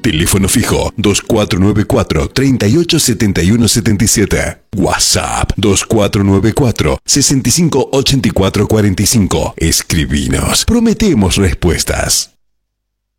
Teléfono fijo 2494-387177. WhatsApp 2494-658445. Escribinos. Prometemos respuestas.